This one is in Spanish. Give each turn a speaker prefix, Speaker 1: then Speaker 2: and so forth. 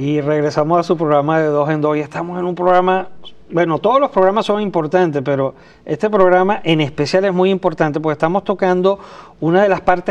Speaker 1: Y regresamos a su programa de Dos en Dos. Y estamos en un programa, bueno, todos los programas son importantes, pero este programa en especial es muy importante porque estamos tocando una de las partes